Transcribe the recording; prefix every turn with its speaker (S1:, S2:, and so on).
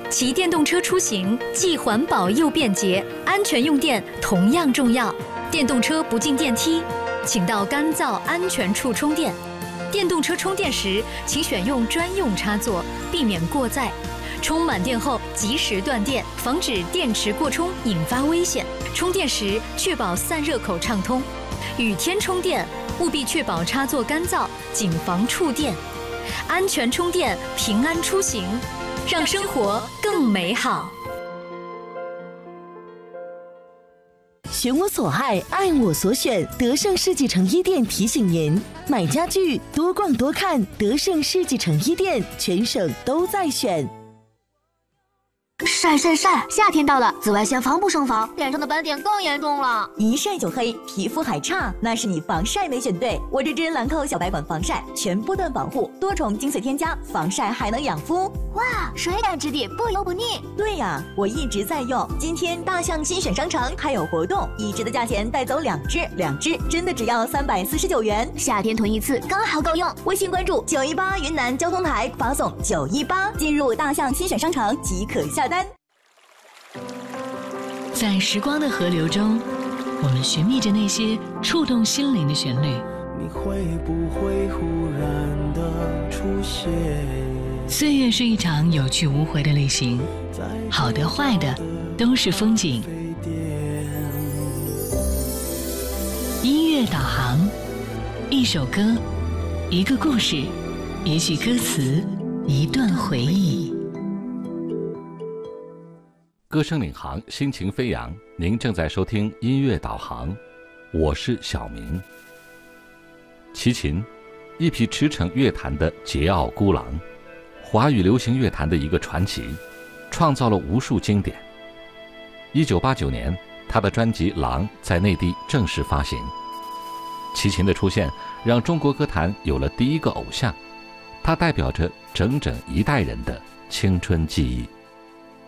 S1: 骑电动车出行既环保又便捷，安全用电同样重要。电动车不进电梯，请到干燥安全处充电。电动车充电时，请选用专用插座，避免过载。充满电后及时断电，防止电池过充引发危险。充电时确保散热口畅通。雨天充电务必确保插座干燥，谨防触电。安全充电，平安出行，让生活更美好。
S2: 选我所爱，爱我所选。德胜世纪城一店提醒您：买家具多逛多看，德胜世纪城一店，全省都在选。
S3: 晒晒晒！夏天到了，紫外线防不胜防，脸上的斑点更严重了。
S4: 一晒就黑，皮肤还差，那是你防晒没选对。我这支兰蔻小白管防晒，全波段防护，多重精粹添加，防晒还能养肤。
S3: 哇，水感质地，不油不腻。
S4: 对呀，我一直在用。今天大象新选商城还有活动，1支的价钱带走2支真的只要349元。
S3: 夏天囤一次刚好够用。
S4: 微信关注918云南交通台，发送918进入大象新选商城即可下单。
S5: 在时光的河流中，我们寻觅着那些触动心灵的旋律。
S6: 你会不会忽然的出现？
S5: 岁月是一场有去无回的旅行，好的坏的都是风景。音乐导航，一首歌，一个故事，一句歌词，一段回忆。
S7: 歌声领航，心情飞扬。您正在收听音乐导航，我是小明。齐秦，一匹驰骋乐坛的桀骜孤狼，华语流行乐坛的一个传奇，创造了无数经典。1989年，他的专辑《狼》在内地正式发行。齐秦的出现，让中国歌坛有了第一个偶像，他代表着整整一代人的青春记忆。